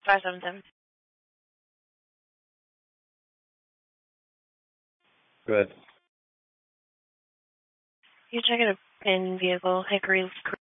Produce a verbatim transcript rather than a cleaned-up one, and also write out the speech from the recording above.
five seven seven. Go ahead. You check it a pin vehicle, Hickory